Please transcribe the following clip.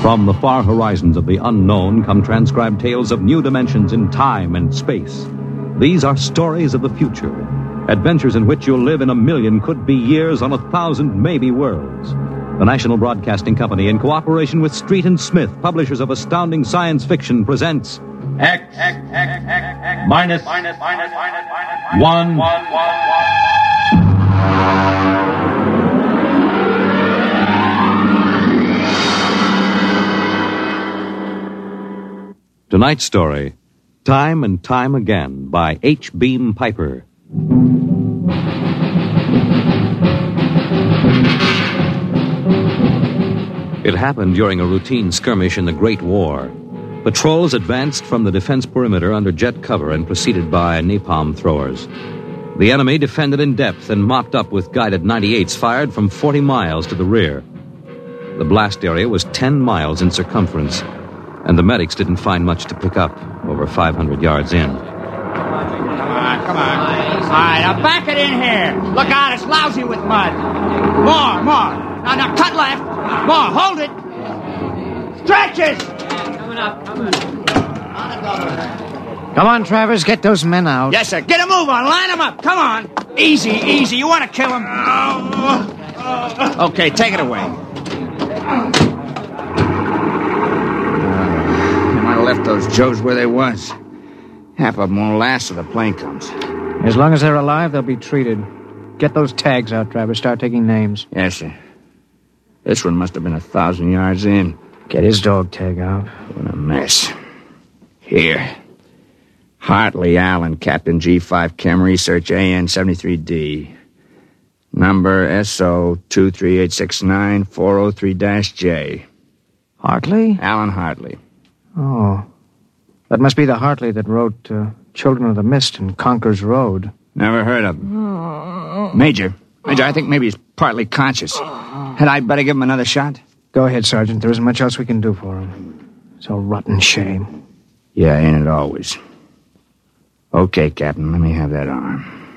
From the far horizons of the unknown come transcribed tales of new dimensions in time and space. These are stories of the future, adventures in which you'll live in a million could-be years on 1,000 maybe worlds. The National Broadcasting Company, in cooperation with Street and Smith, publishers of astounding science fiction, presents X minus 1. Tonight's story, Time and Time Again, by H. Beam Piper. It happened during a routine skirmish in the Great War. Patrols advanced from the defense perimeter under jet cover and preceded by napalm throwers. The enemy defended in depth and mopped up with guided 98s fired from 40 miles to the rear. The blast area was 10 miles in circumference, and the medics didn't find much to pick up over 500 yards in. Come on. All right, now back it in here. Look out, it's lousy with mud. More. Now, cut left. More, hold it. Stretches. Coming up. Come on, Travers, get those men out. Yes, sir. Get a move on. Line them up. Come on. Easy. You want to kill them. Okay, take it away. They might have left those Joes where they was. Half of them won't last till the plane comes. As long as they're alive, they'll be treated. Get those tags out, Travers. Start taking names. Yes, sir. This one must have been 1,000 yards in. Get his dog tag out. What a mess. Here. Hartley Allen, Captain G5 Chem Research, AN-73D. Number SO 23869403-J. Hartley? Alan Hartley. Oh. That must be the Hartley that wrote Children of the Mist and Conker's Road. Never heard of him. Major, I think maybe he's partly conscious. Had I better give him another shot? Go ahead, Sergeant. There isn't much else we can do for him. It's a rotten shame. Yeah, ain't it always? Okay, Captain, let me have that arm.